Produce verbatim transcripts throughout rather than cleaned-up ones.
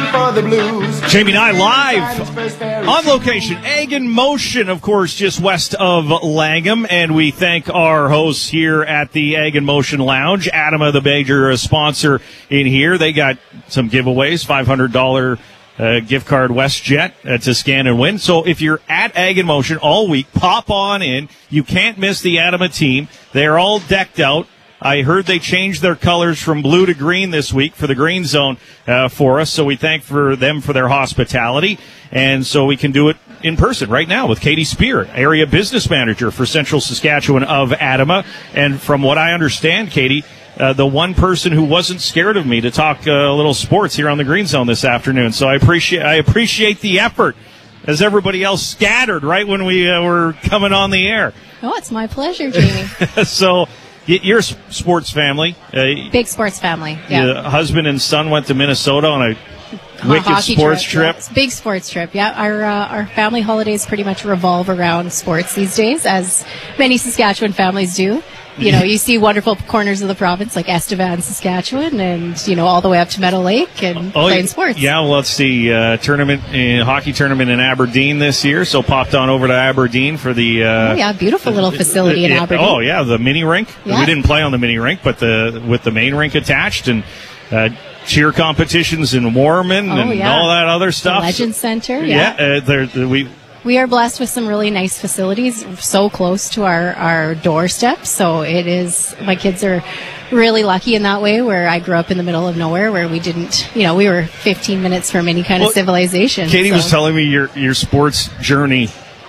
one for the Blues. Jamie and I live on location. Ag in Motion, of course, just west of Langham. And we thank our hosts here at the Ag in Motion Lounge. Adama, the major sponsor in here. They got some giveaways, five hundred dollars uh, gift card WestJet uh, to scan and win. So if you're at Ag in Motion all week, pop on in. You can't miss the Adama team. They're all decked out. I heard they changed their colors from blue to green this week for the green zone uh, for us, so we thank for them for their hospitality. And so we can do it in person right now with Katie Spear, area business manager for Central Saskatchewan of Adama. And from what I understand, Katie, uh, the one person who wasn't scared of me to talk uh, a little sports here on the green zone this afternoon. So I appreciate I appreciate the effort as everybody else scattered right when we uh, were coming on the air. Oh, it's my pleasure, Jamie. So you're a sports family. Uh, Big sports family, yeah. Your husband and son went to Minnesota on a On wicked a hockey sports trip. trip. Yeah. Big sports trip, yeah. Our uh, our family holidays pretty much revolve around sports these days, as many Saskatchewan families do. You know, you see wonderful corners of the province like Estevan, Saskatchewan, and, you know, all the way up to Meadow Lake and oh, playing sports. Yeah, well, let's see. Uh, tournament, uh, hockey tournament in Aberdeen this year, so popped on over to Aberdeen for the... Uh, oh, yeah, beautiful little facility in uh, Aberdeen. Oh, yeah, the mini rink. Yeah. We didn't play on the mini rink, but the with the main rink attached, and uh, cheer competitions in Warman oh, and yeah. all that other stuff. The Legend Center, yeah. Yeah, uh, there, we... We are blessed with some really nice facilities so close to our, our doorstep. So it is, my kids are really lucky in that way, where I grew up in the middle of nowhere where we didn't, you know, we were fifteen minutes from any kind well, of civilization. Katie so. was telling me your, your sports journey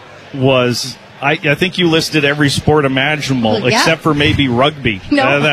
was, I, I think you listed every sport imaginable, well, yeah. except for maybe rugby. No. Uh,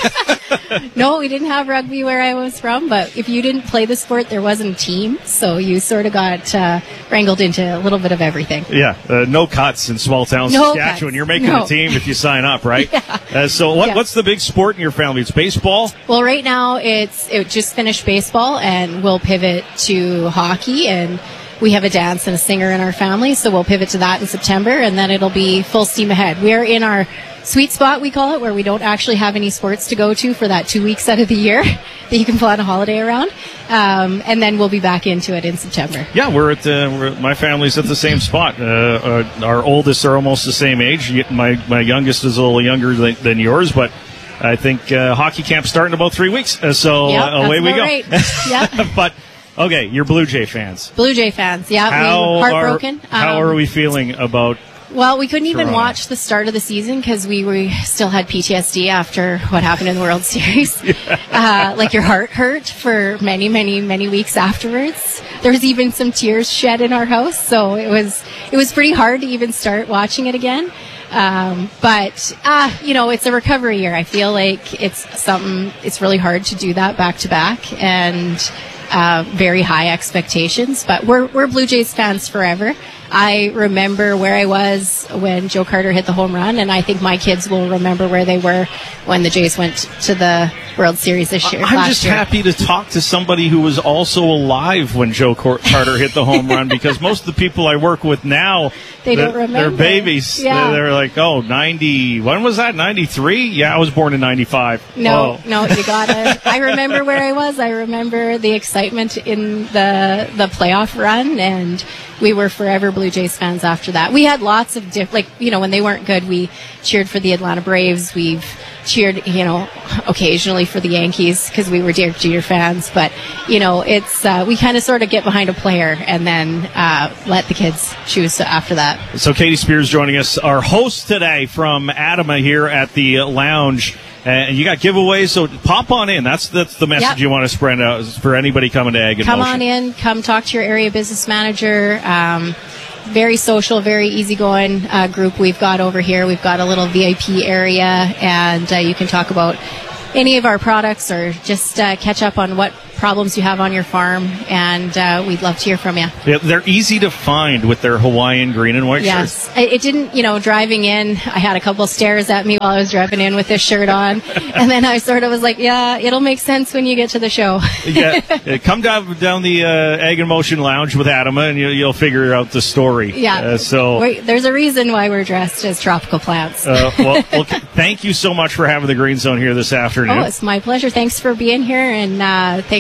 that- No, we didn't have rugby where I was from, but if you didn't play the sport, there wasn't a team, so you sort of got uh, wrangled into a little bit of everything. Yeah, uh, no cuts in small town no Saskatchewan. Cuts. You're making no. a team if you sign up, right? Yeah. Uh, so what, yeah. what's the big sport in your family? It's baseball? Well, right now it's it just finished baseball, and we'll pivot to hockey, and we have a dance and a singer in our family, so we'll pivot to that in September, and then it'll be full steam ahead. We are in our sweet spot, we call it, where we don't actually have any sports to go to for that two weeks out of the year that you can plan a holiday around. Um, and then we'll be back into it in September. Yeah, we're at the, we're, my family's at the same spot. Uh, uh, our oldest are almost the same age. My my youngest is a little younger than, than yours, but I think uh, hockey camp's starting in about three weeks. Uh, so yep, uh, away we go. Right. Yeah. But okay, you're Blue Jay fans. Blue Jay fans, yeah. How we heartbroken. Are, how um, are we feeling about? Well, we couldn't even Toronto. watch the start of the season because we, we still had P T S D after what happened in the World Series. Yeah. Uh, like your heart hurt for many, many, many weeks afterwards. There was even some tears shed in our house, so it was it was pretty hard to even start watching it again. Um, but uh, you know, it's a recovery year. I feel like it's something. It's really hard to do that back to back, and uh, very high expectations. But we're we're Blue Jays fans forever. I remember where I was when Joe Carter hit the home run, and I think my kids will remember where they were when the Jays went to the World Series this year. I'm just year. happy to talk to somebody who was also alive when Joe Carter hit the home run, because most of the people I work with now, they don't they're, remember. they're babies. Yeah. They're like, oh, ninety, when was that, ninety-three? Yeah, I was born in ninety-five. No, oh. no, you gotta. I remember where I was. I remember the excitement in the the playoff run, and we were forever Blue Jays fans after that. We had lots of diff, like, you know, when they weren't good, we cheered for the Atlanta Braves. We've cheered, you know, occasionally for the Yankees because we were Derek Jeter fans. But, you know, it's, uh, we kind of sort of get behind a player and then uh, let the kids choose after that. So Katie Spears joining us, our host today from Adama here at the lounge. And you got giveaways, so pop on in. That's that's the message yep. you want to spread out for anybody coming to Ag in Come Motion. on in. Come talk to your area business manager. Um, very social, very easygoing uh, group we've got over here. We've got a little V I P area, and uh, you can talk about any of our products or just uh, catch up on what problems you have on your farm, and uh, we'd love to hear from you. Yeah, they're easy to find with their Hawaiian green and white yes. shirts. Yes. It didn't, you know, driving in, I had a couple stares at me while I was driving in with this shirt on, and then I sort of was like, yeah, it'll make sense when you get to the show. Yeah, come down down the uh, Ag in Motion Lounge with Adama, and you, you'll figure out the story. Yeah. Uh, so Wait, there's a reason why we're dressed as tropical plants. uh, well, well, thank you so much for having the Green Zone here this afternoon. Oh, it's my pleasure. Thanks for being here, and uh, thanks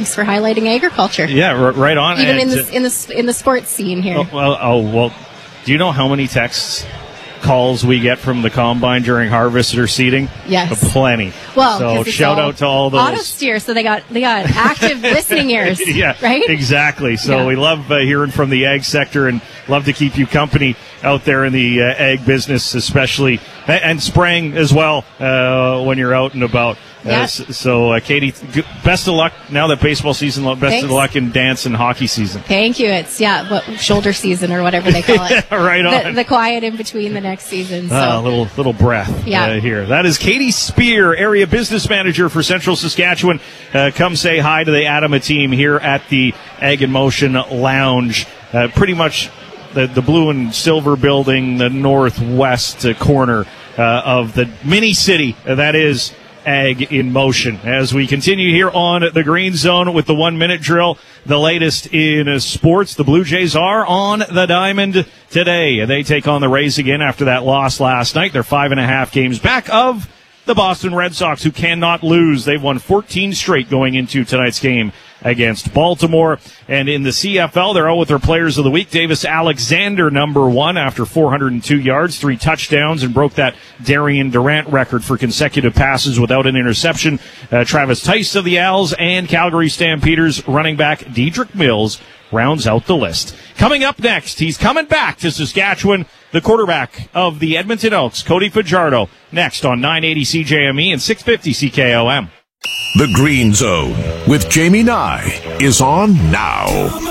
Thanks for highlighting agriculture. Yeah, r- right on. Even and in the in the in the sports scene here. Oh, well, oh well. Do you know how many texts, calls we get from the combine during harvest or seeding? Yes, uh, plenty. Well, so shout out to all those auto steer. So they got they got active listening ears. Yeah, right. Exactly. So yeah. we love uh, hearing from the ag sector and love to keep you company out there in the uh, ag business, especially and, and spraying as well uh, when you're out and about. Yeah. Uh, so, uh, Katie, g- best of luck now that baseball season. Best Thanks. of luck in dance and hockey season. Thank you. It's yeah, what, shoulder season or whatever they call it. Right on. The, the quiet in between the next season. So. Uh, a little little breath yeah. uh, here. That is Katie Spear, area business manager for Central Saskatchewan. Uh, come say hi to the Adama team here at the Ag in Motion Lounge. Uh, pretty much the, the blue and silver building, the northwest uh, corner uh, of the mini city uh, that is Ag in Motion. As we continue here on the Green Zone with the one-minute drill, the latest in uh, sports, the Blue Jays are on the diamond today. They take on the Rays again after that loss last night. They're five and a half games back of the Boston Red Sox, who cannot lose. They've won fourteen straight going into tonight's game against Baltimore. And in the C F L, they're out with their players of the week. Davis Alexander, number one, after four hundred two yards, three touchdowns, and broke that Darian Durant record for consecutive passes without an interception. Uh, Travis Tice of the Owls and Calgary Stampeders running back Dedrick Mills rounds out the list. Coming up next, he's coming back to Saskatchewan, the quarterback of the Edmonton Elks, Cody Fajardo, next on nine eighty C J M E and six fifty C K O M. The Green Zone with Jamie Nye is on now.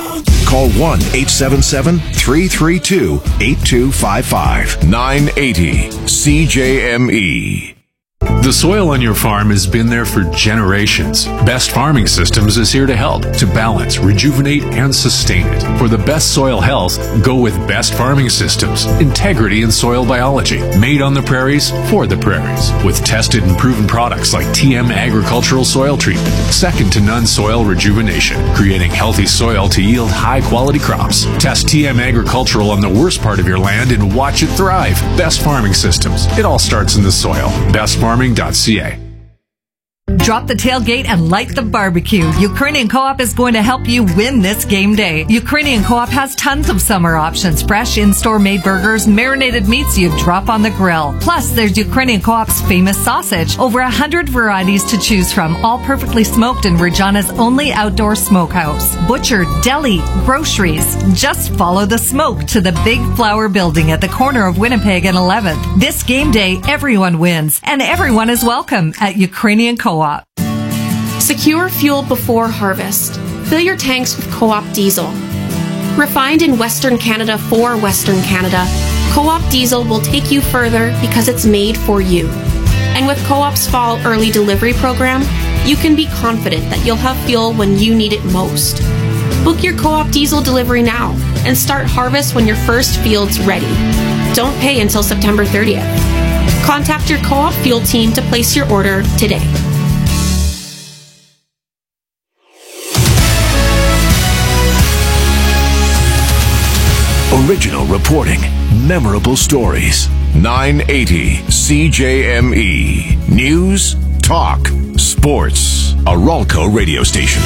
Call one eight seven seven, three three two, eight two five five. nine eighty C J M E. The soil on your farm has been there for generations. Best Farming Systems is here to help, to balance, rejuvenate, and sustain it. For the best soil health, go with Best Farming Systems. Integrity in soil biology. Made on the prairies, for the prairies. With tested and proven products like T M Agricultural Soil Treatment. Second to none soil rejuvenation. Creating healthy soil to yield high-quality crops. Test T M Agricultural on the worst part of your land and watch it thrive. Best Farming Systems. It all starts in the soil. Best Farming dot C A. Drop the tailgate and light the barbecue. Ukrainian Co-op is going to help you win this game day. Ukrainian Co-op has tons of summer options. Fresh in-store made burgers, marinated meats you drop on the grill. Plus, there's Ukrainian Co-op's famous sausage. Over a hundred varieties to choose from, all perfectly smoked in Regina's only outdoor smokehouse. Butcher, deli, groceries. Just follow the smoke to the Big Flower Building at the corner of Winnipeg and eleventh. This game day, everyone wins, and everyone is welcome at Ukrainian Co-op. Secure fuel before harvest. Fill your tanks with Co-op diesel. Refined in Western Canada for Western Canada, Co-op diesel will take you further because it's made for you. And with Co-op's fall early delivery program, you can be confident that you'll have fuel when you need it most. Book your Co-op diesel delivery now and start harvest when your first field's ready. Don't pay until September thirtieth. Contact your Co-op fuel team to place your order today. Original reporting, memorable stories. nine eighty C J M E. News, talk, sports. A Ralco radio station.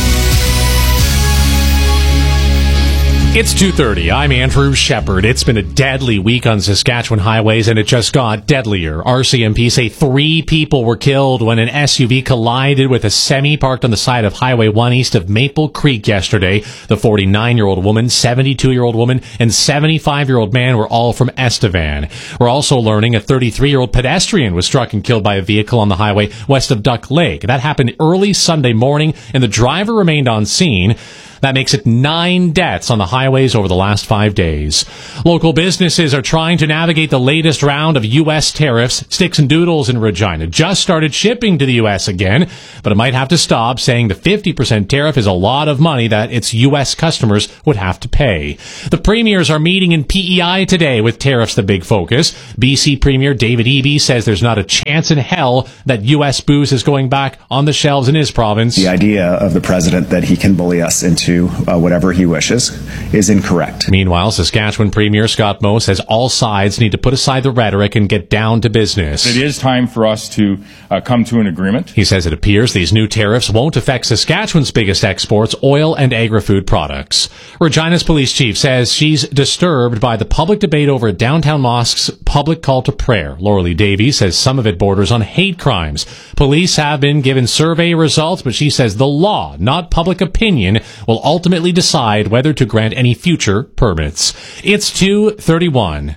It's two thirty. I'm Andrew Shepard. It's been a deadly week on Saskatchewan highways, and it just got deadlier. R C M P say three people were killed when an S U V collided with a semi parked on the side of Highway one east of Maple Creek yesterday. The forty-nine-year-old woman, seventy-two-year-old woman, and seventy-five-year-old man were all from Estevan. We're also learning a thirty-three-year-old pedestrian was struck and killed by a vehicle on the highway west of Duck Lake. That happened early Sunday morning, and the driver remained on scene. That makes it nine deaths on the highways over the last five days. Local businesses are trying to navigate the latest round of U S tariffs. Sticks and Doodles in Regina just started shipping to the U S again, but it might have to stop, saying the fifty percent tariff is a lot of money that its U S customers would have to pay. The premiers are meeting in P E I today with tariffs the big focus. B C Premier David Eby says there's not a chance in hell that U S booze is going back on the shelves in his province. The idea of the president that he can bully us into do uh, whatever he wishes is incorrect. Meanwhile, Saskatchewan Premier Scott Moe says all sides need to put aside the rhetoric and get down to business. It is time for us to uh, come to an agreement. He says it appears these new tariffs won't affect Saskatchewan's biggest exports, oil and agri-food products. Regina's police chief says she's disturbed by the public debate over a downtown mosque's public call to prayer. Lauralee Davies says some of it borders on hate crimes. Police have been given survey results, but she says the law, not public opinion, will ultimately decide whether to grant any future permits. It's two thirty-one.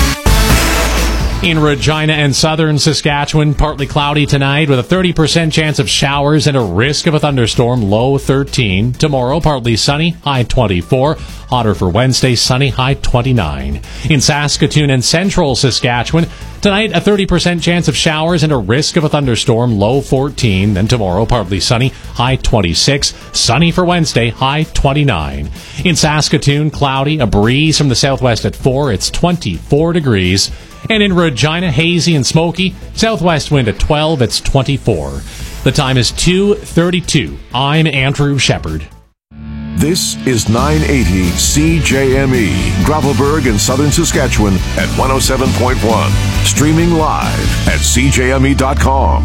In Regina and southern Saskatchewan, partly cloudy tonight with a thirty percent chance of showers and a risk of a thunderstorm, low thirteen. Tomorrow, partly sunny, high twenty-four. Hotter for Wednesday, sunny, high twenty-nine. In Saskatoon and central Saskatchewan, tonight a thirty percent chance of showers and a risk of a thunderstorm, low fourteen. Then tomorrow, partly sunny, high twenty-six. Sunny for Wednesday, high twenty-nine. In Saskatoon, cloudy, a breeze from the southwest at four. It's twenty-four degrees. And in Regina, hazy and smoky, southwest wind at twelve, it's twenty-four. The time is two thirty-two. I'm Andrew Shepard. This is nine eighty C J M E, Gravelburg in southern Saskatchewan at one oh seven point one. Streaming live at c j m e dot com.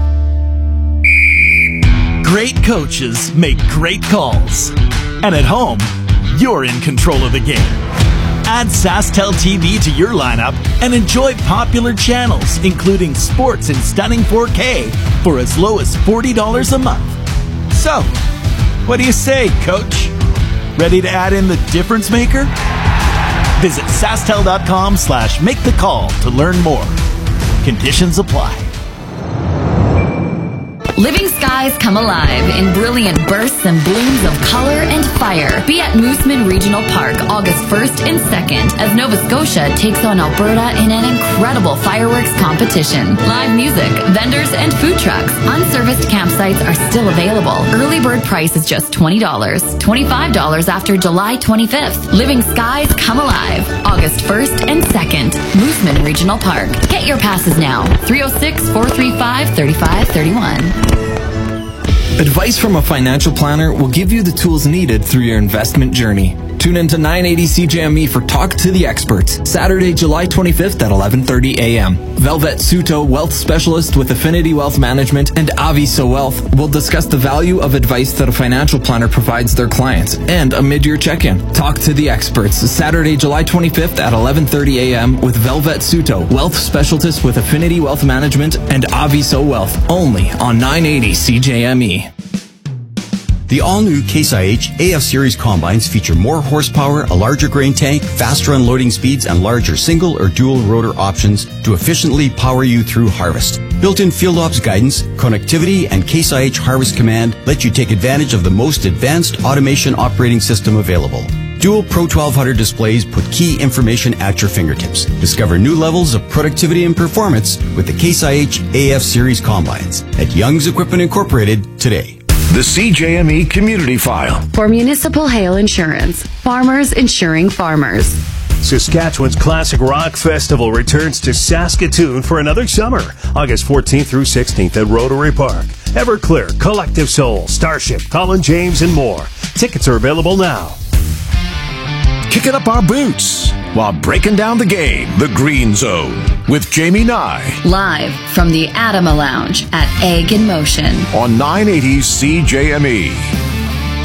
Great coaches make great calls. And at home, you're in control of the game. Add SaskTel T V to your lineup and enjoy popular channels, including sports in stunning four K for as low as forty dollars a month. So, what do you say, Coach? Ready to add in the difference maker? Visit SaskTel.com slash make the call to learn more. Conditions apply. Living skies come alive in brilliant bursts and blooms of color and fire. Be at Mooseman Regional Park August first and second as Nova Scotia takes on Alberta in an incredible fireworks competition. Live music, vendors, and food trucks. Unserviced campsites are still available. Early bird price is just twenty dollars. twenty-five dollars after July twenty-fifth. Living skies come alive August first and second. Mooseman Regional Park. Get your passes now. three oh six, four three five, three five three one. Advice from a financial planner will give you the tools needed through your investment journey. Tune into nine eighty C J M E for Talk to the Experts, Saturday, July twenty-fifth at eleven thirty a.m. Velvet Suto, wealth specialist with Affinity Wealth Management, and Aviso Wealth will discuss the value of advice that a financial planner provides their clients and a mid-year check-in. Talk to the Experts, Saturday, July twenty-fifth at eleven thirty a.m. with Velvet Suto, wealth specialist with Affinity Wealth Management, and Aviso Wealth, only on nine eighty C J M E. The all-new Case I H A F Series combines feature more horsepower, a larger grain tank, faster unloading speeds, and larger single or dual rotor options to efficiently power you through harvest. Built-in field ops guidance, connectivity, and Case I H Harvest Command let you take advantage of the most advanced automation operating system available. Dual Pro twelve hundred displays put key information at your fingertips. Discover new levels of productivity and performance with the Case I H A F Series combines at Young's Equipment Incorporated today. The C J M E Community File. For Municipal Hail Insurance, farmers insuring farmers. Saskatchewan's Classic Rock Festival returns to Saskatoon for another summer, August fourteenth through sixteenth at Rotary Park. Everclear, Collective Soul, Starship, Colin James, and more. Tickets are available now. Kicking up our boots while breaking down the game. The Green Zone with Jamie Nye. Live from the Adama Lounge at Egg in Motion. On nine eighty C J M E.